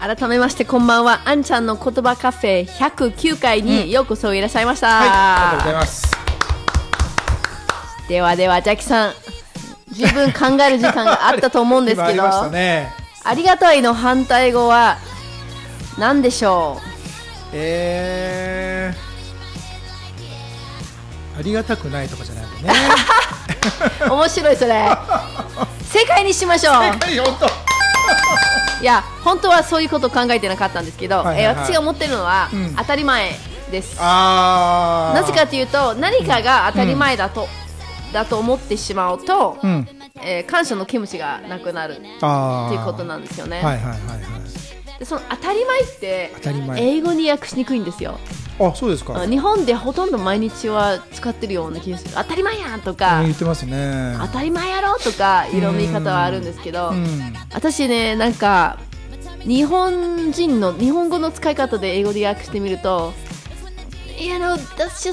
改めましてこんばんは。あんちゃんの言葉カフェ109回にようこそいらっしゃいました。 はい、ありがとうございます。 ではジャッキさん、十分考える時間があったと思うんですけど、 ありましたね。 ありがたいの反対語は何でしょう？ ありがたくないとかじゃないのね。 面白いそれ。正解にしましょう。 正解、本当。 いや本当はそういうことを考えてなかったんですけど、私が思ってるのは、当たり前です。なぜかというと、何かが当たり前だと思ってしまうと、感謝の気持ちがなくなるっていうことなんですよね。でその当たり前って英語に訳しにくいんですよ。 あ、そうですか。 日本でほとんど毎日は使ってるような気がする。当たり前やんとか、 言ってますね。 当たり前やろとかいろんな言い方はあるんですけど、私ね、なんか日本語の使い方で英語で訳してみると、that's just